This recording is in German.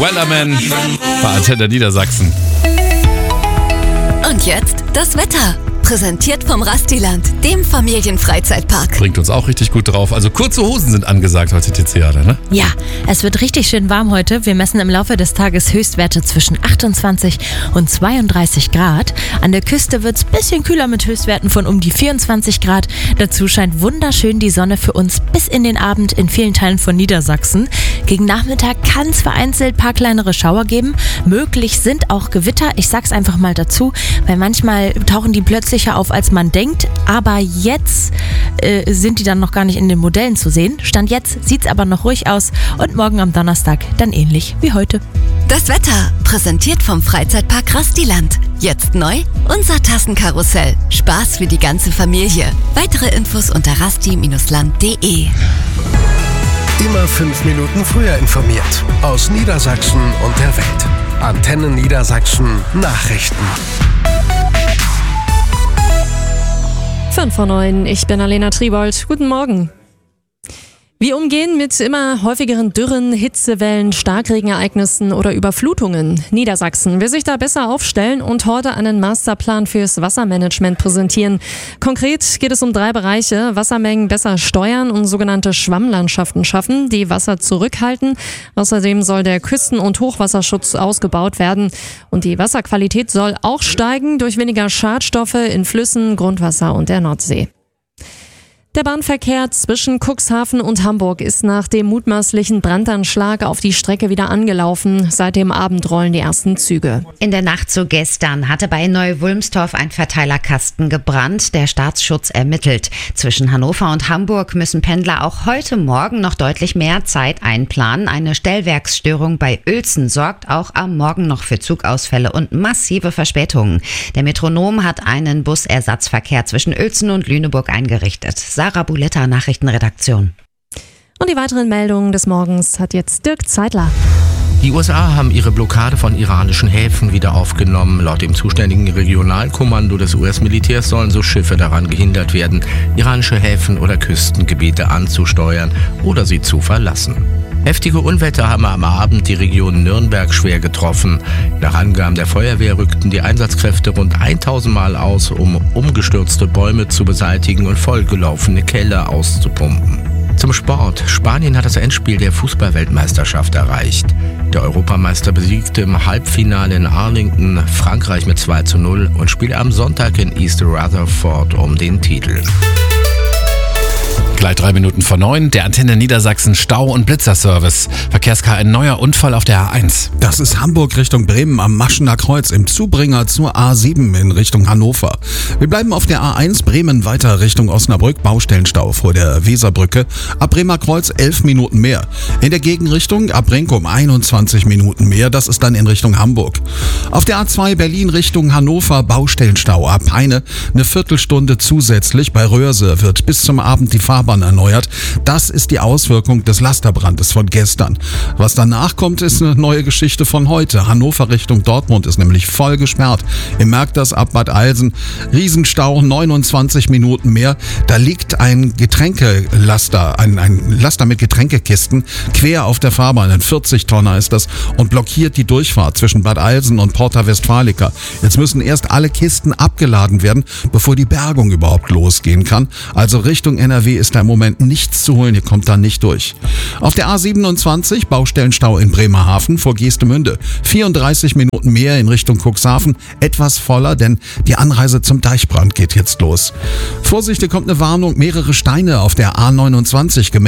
Wellerman bei Antenne Niedersachsen. Und jetzt das Wetter. Präsentiert vom Rastiland, dem Familienfreizeitpark. Bringt uns auch richtig gut drauf. Also kurze Hosen sind angesagt heute, Tiziana, ne? Ja, es wird richtig schön warm heute. Wir messen im Laufe des Tages Höchstwerte zwischen 28 und 32 Grad. An der Küste wird es ein bisschen kühler mit Höchstwerten von um die 24 Grad. Dazu scheint wunderschön die Sonne für uns bis in den Abend in vielen Teilen von Niedersachsen. Gegen Nachmittag kann es vereinzelt ein paar kleinere Schauer geben. Möglich sind auch Gewitter. Ich sag's einfach mal dazu, weil manchmal tauchen die plötzlich auf, als man denkt, aber jetzt sind die dann noch gar nicht in den Modellen zu sehen. Stand jetzt sieht's aber noch ruhig aus und morgen am Donnerstag dann ähnlich wie heute. Das Wetter, präsentiert vom Freizeitpark Rastiland. Jetzt neu, unser Tassenkarussell. Spaß für die ganze Familie. Weitere Infos unter rasti-land.de. Immer 5 Minuten früher informiert. Aus Niedersachsen und der Welt. Antenne Niedersachsen Nachrichten. 5:09, ich bin Alena Triebold. Guten Morgen. Wir umgehen mit immer häufigeren Dürren, Hitzewellen, Starkregenereignissen oder Überflutungen. Niedersachsen will sich da besser aufstellen und heute einen Masterplan fürs Wassermanagement präsentieren. Konkret geht es um 3 Bereiche: Wassermengen besser steuern und sogenannte Schwammlandschaften schaffen, die Wasser zurückhalten. Außerdem soll der Küsten- und Hochwasserschutz ausgebaut werden. Und die Wasserqualität soll auch steigen durch weniger Schadstoffe in Flüssen, Grundwasser und der Nordsee. Der Bahnverkehr zwischen Cuxhaven und Hamburg ist nach dem mutmaßlichen Brandanschlag auf die Strecke wieder angelaufen. Seit dem Abend rollen die ersten Züge. In der Nacht zu gestern hatte bei Neu-Wulmstorf ein Verteilerkasten gebrannt. Der Staatsschutz ermittelt. Zwischen Hannover und Hamburg müssen Pendler auch heute Morgen noch deutlich mehr Zeit einplanen. Eine Stellwerksstörung bei Uelzen sorgt auch am Morgen noch für Zugausfälle und massive Verspätungen. Der Metronom hat einen Busersatzverkehr zwischen Uelzen und Lüneburg eingerichtet. Sarah Buletta, Nachrichtenredaktion. Und die weiteren Meldungen des Morgens hat jetzt Dirk Zeitler. Die USA haben ihre Blockade von iranischen Häfen wieder aufgenommen. Laut dem zuständigen Regionalkommando des US-Militärs sollen so Schiffe daran gehindert werden, iranische Häfen oder Küstengebiete anzusteuern oder sie zu verlassen. Heftige Unwetter haben am Abend die Region Nürnberg schwer getroffen. Nach Angaben der Feuerwehr rückten die Einsatzkräfte rund 1000 Mal aus, um umgestürzte Bäume zu beseitigen und vollgelaufene Keller auszupumpen. Zum Sport. Spanien hat das Endspiel der Fußball-Weltmeisterschaft erreicht. Der Europameister besiegte im Halbfinale in Arlington Frankreich mit 2:0 und spielt am Sonntag in East Rutherford um den Titel. Gleich 3 Minuten vor 9, der Antenne Niedersachsen Stau- und Blitzerservice. Verkehrskar, ein neuer Unfall auf der A1. Das ist Hamburg Richtung Bremen am Maschener Kreuz im Zubringer zur A7 in Richtung Hannover. Wir bleiben auf der A1 Bremen weiter Richtung Osnabrück, Baustellenstau vor der Weserbrücke. Ab Bremer Kreuz 11 Minuten mehr. In der Gegenrichtung ab Brenkum 21 Minuten mehr, das ist dann in Richtung Hamburg. Auf der A2 Berlin Richtung Hannover, Baustellenstau ab Peine, eine Viertelstunde zusätzlich. Bei Röhrse wird bis zum Abend die Fahrbahn erneuert. Das ist die Auswirkung des Lasterbrandes von gestern. Was danach kommt, ist eine neue Geschichte von heute. Hannover Richtung Dortmund ist nämlich voll gesperrt. Ihr merkt das ab Bad Alsen. Riesenstau, 29 Minuten mehr. Da liegt ein Getränkelaster, ein Laster mit Getränkekisten quer auf der Fahrbahn. Ein 40-Tonner ist das und blockiert die Durchfahrt zwischen Bad Alsen und Porta Westfalica. Jetzt müssen erst alle Kisten abgeladen werden, bevor die Bergung überhaupt losgehen kann. Also Richtung NRW ist da im Moment nichts zu holen, ihr kommt da nicht durch. Auf der A27 Baustellenstau in Bremerhaven vor Geestemünde. 34 Minuten mehr in Richtung Cuxhaven, etwas voller, denn die Anreise zum Deichbrand geht jetzt los. Vorsicht, hier kommt eine Warnung, mehrere Steine auf der A29 gemeldet.